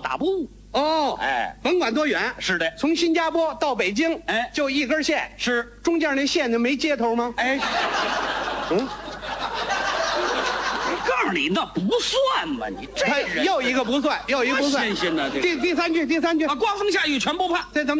打不误。 哦， 哎， 甭管多远， 是的， 从新加坡到北京， 哎就一根线， 是， 中间那线就没接头吗？ 哎， 嗯， 告诉你那不算嘛，你这他人又一个不算，又一个不算。 新鲜呢，这个第三句啊，刮风下雨全不怕。 这怎么？